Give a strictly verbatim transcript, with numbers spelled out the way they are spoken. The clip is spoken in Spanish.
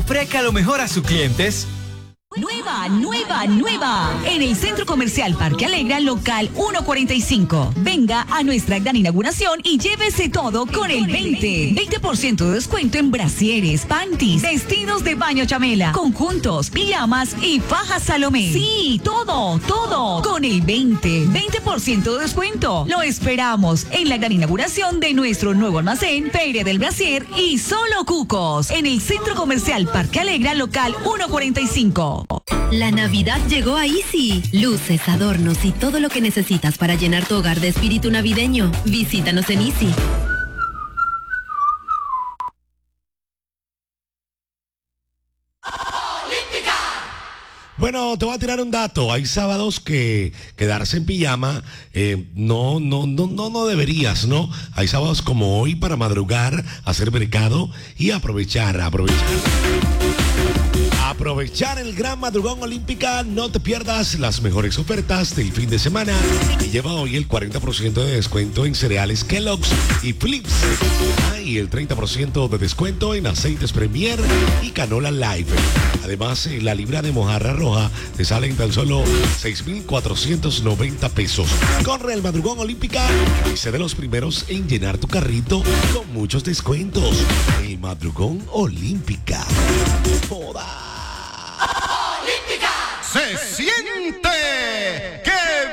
ofrezca lo mejor a sus clientes. Nueva, nueva, nueva. En el Centro Comercial Parque Alegra, local ciento cuarenta y cinco. Venga a nuestra gran inauguración y llévese todo con el veinte. veinte por ciento de descuento en brasieres, panties, vestidos de baño chamela, conjuntos, pijamas y fajas Salomé. Sí, todo, todo con el veinte. veinte por ciento de descuento. Lo esperamos en la gran inauguración de nuestro nuevo almacén, Feria del Brasier y Solo Cucos. En el Centro Comercial Parque Alegra, local ciento cuarenta y cinco. La Navidad llegó a Easy. Luces, adornos y todo lo que necesitas para llenar tu hogar de espíritu navideño. Visítanos en Easy. Bueno, te voy a tirar un dato. Hay sábados que quedarse en pijama eh, no, no, no, no, no deberías, ¿no? Hay sábados como hoy para madrugar, hacer mercado y aprovechar, aprovechar. Aprovechar el gran madrugón Olímpica, no te pierdas las mejores ofertas del fin de semana y lleva hoy el cuarenta por ciento de descuento en cereales Kellogg's y Philips ah, y el treinta por ciento de descuento en aceites Premier y canola Live. Además, eh, la libra de mojarra roja te sale en tan solo seis mil cuatrocientos noventa pesos. Corre el madrugón Olímpica y sé de los primeros en llenar tu carrito con muchos descuentos. El madrugón Olímpica. Joda. Se siente que